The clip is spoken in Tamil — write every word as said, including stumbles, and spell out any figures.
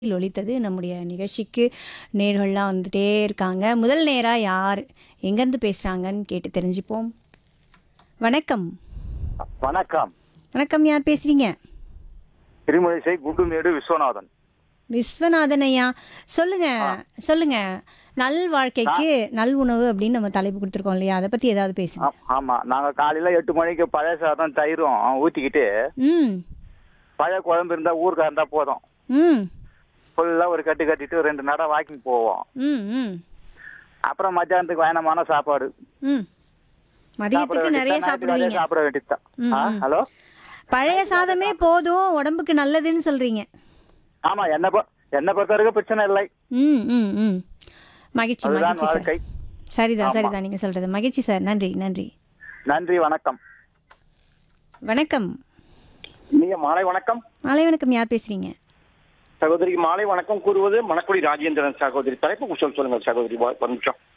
ஒலித்தது. நம்முடைய நிகழ்ச்சிக்கு நேர்கள்லாம் வந்துட்டே இருக்காங்க. முதல் நேரா யார் எங்கேருந்து பேசுகிறாங்கன்னு கேட்டு தெரிஞ்சுப்போம். வணக்கம். வணக்கம். வணக்கம், யார் பேசுறீங்க? திருமழிசை குண்டுமேடு விஸ்வநாதன். விஸ்வநாதன் ஐயா, சொல்லுங்க ஆ. சொல்லுங்க. நல் வாழ்க்கைக்கு நல் உணவு அப்படின்னு நம்ம தலைப்பு கொடுத்துருக்கோம் இல்லையா, அதை பற்றி ஏதாவது பேசுங்க. ஆ- ஆமா, நாங்க காலையில எட்டு மணிக்கு பழைய சாதம் தயிரும் ஊத்திக்கிட்டு ம் பழைய குழம்பு இருந்தா ஊருக்கா இருந்தா போதும், ம் ஃபுல்லா ஒரு கட்டு கட்டிட்டு ரெண்டு நட வாக்கிங் போவோம். ம் ம் அப்புறம் மத்தியானத்துக்கு பயணமான சாப்பாடு ம் மதியத்துக்கு நிறைய சாப்பிடுவீங்க. சாப்பிட வேண்டியதுதான். ம், ஆ, ம். ஹலோ. பழைய சாதமே போதும், உடம்புக்கு நல்லதுன்னு சொல்றீங்க. ஆமா, என்ன பொ- என்ன பொறுத்த வரைக்கும் பிரச்சனை இல்லை. ம் ம் ம் மகிழ்ச்சி அதுதான் மகிழ்ச்சி சார். வாழ்க்கை. சரிதான் ஆமா. சரிதான் நீங்க சொல்றது. மகிழ்ச்சி சார், நன்றி நன்றி. நன்றி, வணக்கம். வணக்கம். நீங்க மாலை வணக்கம். மாலை வணக்கம், யார் பேசுறீங்க? சகோதரிக்கு மாலை வணக்கம் கூறுவது மணக்குடி ராஜேந்திரன். சகோதரி தலைப்பு சொல் சொல்லுங்க சகோதரி, ஒரு நிமிஷம்.